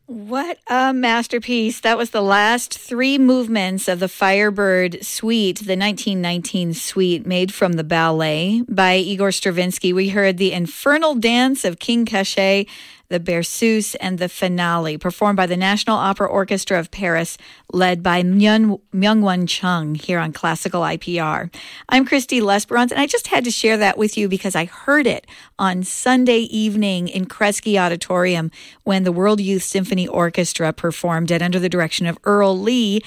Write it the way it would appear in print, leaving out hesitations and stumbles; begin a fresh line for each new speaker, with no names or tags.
What a masterpiece. That was the last three movements of the Firebird Suite, the 1919 suite made from the ballet by Igor Stravinsky. We heard the Infernal Dance of King Cachet, the Berceuse, and the finale, performed by the National Opera Orchestra of Paris, led by Myung-Won Chung here on Classical IPR. I'm Christy Lesperance, and I just had to share that with you because I heard it on Sunday evening in Kresge Auditorium when the World Youth Symphony Orchestra performed it under the direction of Earl Lee.